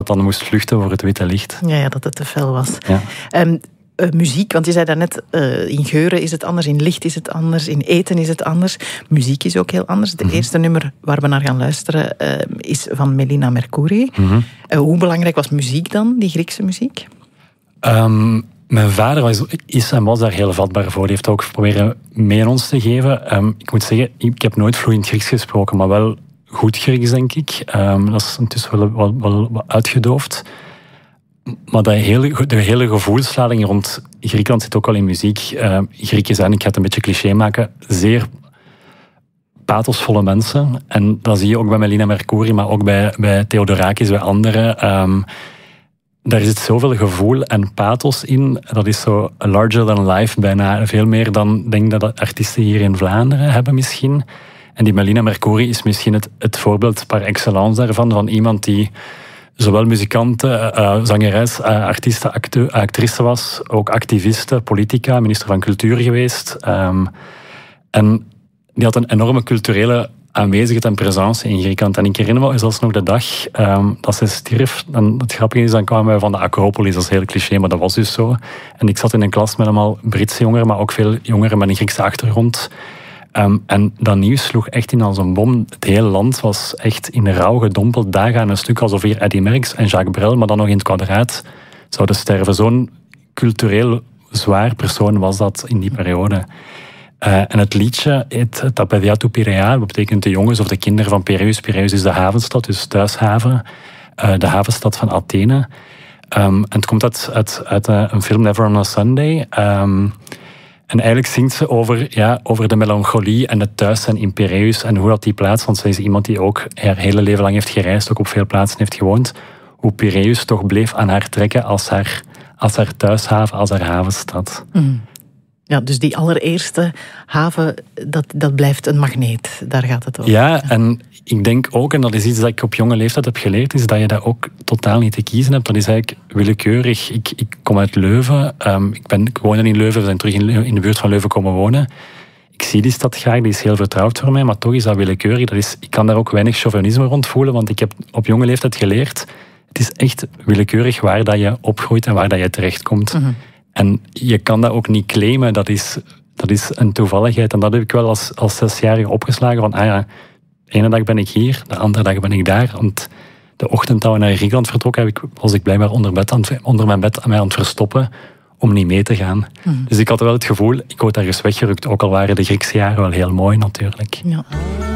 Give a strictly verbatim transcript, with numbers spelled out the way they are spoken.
dan moest vluchten voor het witte licht. Ja, ja dat het te fel was. Ja. Um, uh, muziek, want je zei daarnet, uh, in geuren is het anders, in licht is het anders, in eten is het anders. Muziek is ook heel anders. De mm-hmm. eerste nummer waar we naar gaan luisteren uh, is van Melina Mercouri. Mm-hmm. Uh, hoe belangrijk was muziek dan, die Griekse muziek? Um, mijn vader was, is en was daar heel vatbaar voor. Die heeft ook proberen mee aan ons te geven. Um, ik moet zeggen, ik heb nooit vloeiend Grieks gesproken, maar wel goed Grieks, denk ik. Um, dat is intussen wel, wel, wel, wel uitgedoofd. Maar de hele, de hele gevoelslading rond Griekenland zit ook al in muziek. Uh, Grieken zijn, ik ga het een beetje cliché maken, zeer pathosvolle mensen. En dat zie je ook bij Melina Mercouri, maar ook bij, bij Theodorakis, bij anderen. Um, daar zit zoveel gevoel en pathos in. Dat is zo larger than life, bijna veel meer dan denk dat de artiesten hier in Vlaanderen hebben misschien. En die Melina Mercouri is misschien het, het voorbeeld par excellence daarvan, van iemand die zowel muzikante, uh, zangeres, uh, artieste, acte, actrice was, ook activiste, politica, minister van Cultuur geweest. Um, en die had een enorme culturele aanwezigheid en presence in Griekenland. En ik herinner me zelfs nog de dag um, dat ze stierf. En het grappige is, dan kwamen wij van de Acropolis, dat is heel cliché, maar dat was dus zo. En ik zat in een klas met allemaal Britse jongeren, maar ook veel jongeren met een Griekse achtergrond. Um, en dat nieuws sloeg echt in als een bom. Het hele land was echt in rouw gedompeld, dagen aan een stuk, alsof hier Eddy Merckx en Jacques Brel, maar dan nog in het kwadraat, zouden sterven. Zo'n cultureel zwaar persoon was dat in die periode. Uh, en het liedje, het Tapédia tou Piraea, dat betekent de jongens of de kinderen van Piraeus. Piraeus is de havenstad, dus thuishaven. Uh, de havenstad van Athene. Um, en het komt uit, uit, uit uh, een film, Never on a Sunday. Um, en eigenlijk zingt ze over, ja, over de melancholie en het thuis zijn in Piraeus en hoe dat die plaats, want zij is iemand die ook haar hele leven lang heeft gereisd, ook op veel plaatsen heeft gewoond, hoe Piraeus toch bleef aan haar trekken als haar, als haar thuishaven, als haar havenstad. Mm. Ja, dus die allereerste haven, dat, dat blijft een magneet. Daar gaat het over. Ja, en ik denk ook, en dat is iets dat ik op jonge leeftijd heb geleerd, is dat je dat ook totaal niet te kiezen hebt. Dat is eigenlijk willekeurig. Ik, ik kom uit Leuven. Um, ik, ben, ik woon in Leuven. We zijn terug in, in de buurt van Leuven komen wonen. Ik zie die stad graag, die is heel vertrouwd voor mij, maar toch is dat willekeurig. Dat is, ik kan daar ook weinig chauvinisme rond voelen, want ik heb op jonge leeftijd geleerd, het is echt willekeurig waar dat je opgroeit en waar dat je terechtkomt. Mm-hmm. En je kan dat ook niet claimen, dat is, dat is een toevalligheid. En dat heb ik wel als, als zesjarige opgeslagen. Van, ah ja, de ene dag ben ik hier, de andere dag ben ik daar. Want de ochtend dat we naar Griekenland vertrokken, heb ik, was ik blijkbaar onder, bed aan, onder mijn bed aan mij aan het verstoppen om niet mee te gaan. Mm. Dus ik had wel het gevoel, ik word ergens weggerukt. Ook al waren de Griekse jaren wel heel mooi natuurlijk. Ja.